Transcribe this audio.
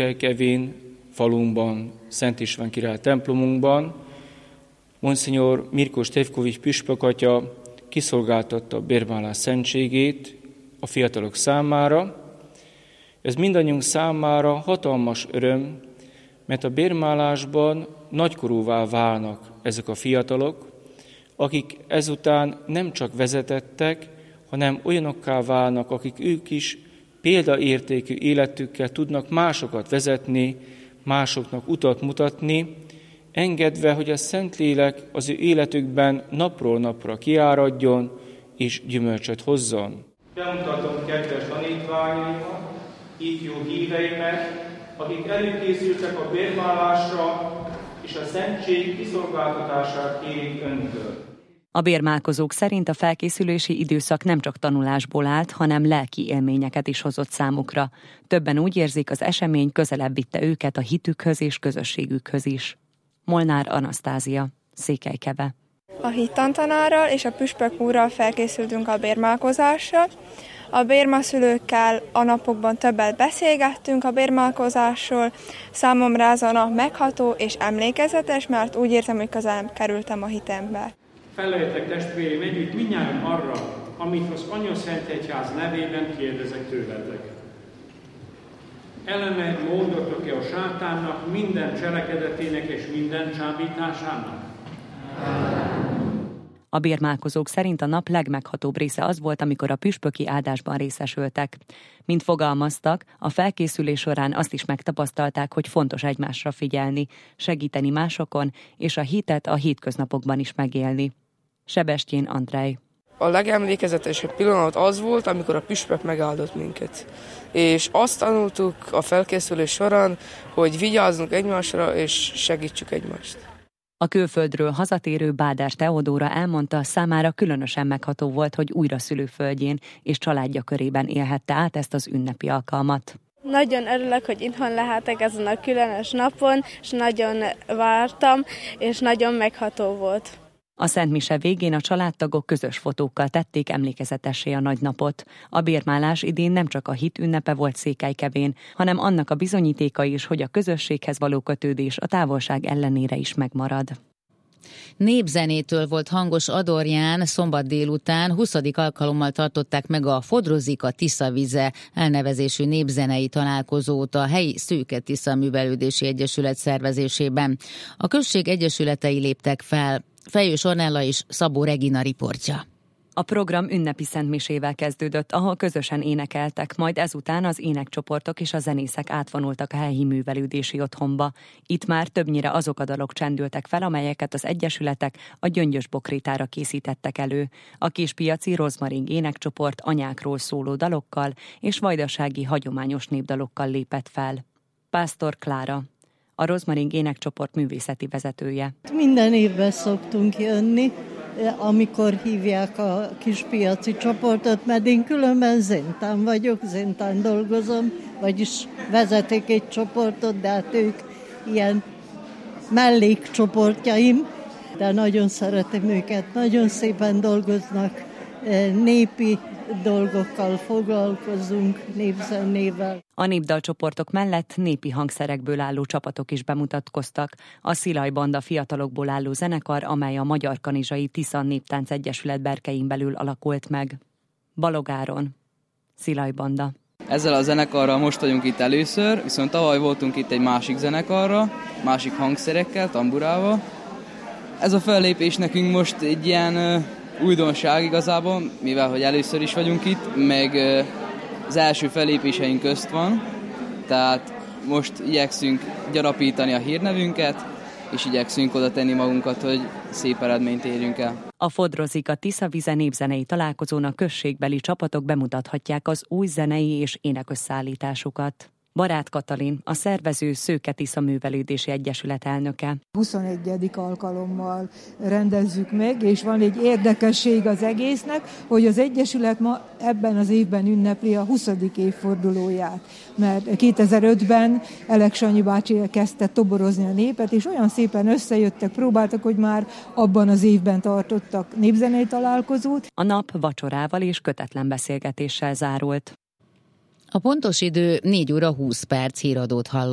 Székelykevén, falunkban, Szent István király templomunkban Monsignor Mirko Stefkovics püspök atya kiszolgáltatta a bérmálás szentségét a fiatalok számára. Ez mindannyiunk számára hatalmas öröm, mert a bérmálásban nagykorúvá válnak ezek a fiatalok, akik ezután nem csak vezetettek, hanem olyanokká válnak, akik ők is példaértékű életükkel tudnak másokat vezetni, másoknak utat mutatni, engedve, hogy a Szentlélek az ő életükben napról napra kiáradjon és gyümölcsöt hozzon. Bemutatom kedves tanítványaimat, ifjú híveimet, akik előkészültek a bérmálásra, és a szentség kiszolgáltatását kérik öntől. A bérmálkozók szerint a felkészülési időszak nem csak tanulásból állt, hanem lelki élményeket is hozott számukra. Többen úgy érzik, az esemény közelebb vitte őket a hitükhöz és közösségükhöz is. Molnár Anasztázia, Székelykeve. A hittantanárral és a püspök úrral felkészültünk a bérmálkozásra. A bérmaszülőkkel a napokban többet beszélgettünk a bérmálkozásról. Számomra ez a nap megható és emlékezetes, mert úgy értem, hogy közelebb kerültem a hitembe. Feleljetek testvéreim együtt mindnyájan arra, amit az Anyaszentegyház nevében kérdezek tőletek. Ellene mondatok-e a sátánnak, minden cselekedetének és minden csábításának? A bérmálkozók szerint a nap legmeghatóbb része az volt, amikor a püspöki áldásban részesültek. Mint fogalmaztak, a felkészülés során azt is megtapasztalták, hogy fontos egymásra figyelni, segíteni másokon, és a hitet a hétköznapokban is megélni. Sebestyén Andrej. A legemlékezetesebb pillanat az volt, amikor a püspök megáldott minket. És azt tanultuk a felkészülés során, hogy vigyázzunk egymásra és segítsük egymást. A külföldről hazatérő Bádár Teodóra elmondta, számára különösen megható volt, hogy újra szülőföldjén és családja körében élhette át ezt az ünnepi alkalmat. Nagyon örülök, hogy itthon lehetek ezen a különös napon, és nagyon vártam, és nagyon megható volt. A Szent Mise végén a családtagok közös fotókkal tették emlékezetessé a nagy napot. A bérmálás idén nem csak a hit ünnepe volt Székelykevén, hanem annak a bizonyítéka is, hogy a közösséghez való kötődés a távolság ellenére is megmarad. Népzenétől volt hangos Adorján, szombat délután 20. alkalommal tartották meg a Fodrozika Tiszavize elnevezésű népzenei találkozót a helyi Szőke Tisza Művelődési Egyesület szervezésében. A község egyesületei léptek fel. Fejős Ornella és Szabó Regina riportja. A program ünnepi szentmisével kezdődött, ahol közösen énekeltek, majd ezután az énekcsoportok és a zenészek átvonultak a helyi művelődési otthonba. Itt már többnyire azok a dalok csendültek fel, amelyeket az egyesületek a Gyöngyös Bokrétára készítettek elő. A Kispiaci Rozmaring énekcsoport anyákról szóló dalokkal és vajdasági hagyományos népdalokkal lépett fel. Pásztor Klára, a Rozmaring énekcsoport művészeti vezetője. Minden évben szoktunk jönni, amikor hívják a Kispiaci csoportot, mert én különben zéntán vagyok, zéntán dolgozom, vagyis vezeték egy csoportot, de hát ők ilyen mellékcsoportjaim, de nagyon szeretem őket, nagyon szépen dolgoznak, népi dolgokkal foglalkozunk, népzenével. A népdalcsoportok mellett népi hangszerekből álló csapatok is bemutatkoztak. A Szilaj Banda fiatalokból álló zenekar, amely a Magyar Kanizsai Tisza Néptánc Egyesület berkein belül alakult meg. Balog Áron, Szilaj Banda. Ezzel a zenekarral most vagyunk itt először, viszont tavaly voltunk itt egy másik zenekarra, másik hangszerekkel, tamburával. Ez a fellépés nekünk most egy ilyen újdonság igazából, mivel hogy először is vagyunk itt, meg az első fellépéseink közt van, tehát most igyekszünk gyarapítani a hírnevünket, és igyekszünk oda tenni magunkat, hogy szép eredményt érjünk el. A Fodrozika Tiszavize népzenei találkozón a községbeli csapatok bemutathatják az új zenei és énekösszállításukat. Barát Katalin, a szervező Szőke Tisza Művelődési Egyesület elnöke. 21. alkalommal rendezzük meg, és van egy érdekesség az egésznek, hogy az Egyesület ma ebben az évben ünnepli a 20. évfordulóját. Mert 2005-ben Elek Sanyi bácsi kezdte toborozni a népet, és olyan szépen összejöttek, próbáltak, hogy már abban az évben tartottak népzenei találkozót. A nap vacsorával és kötetlen beszélgetéssel zárult. A pontos idő 4 óra 20 perc, híradót hallott.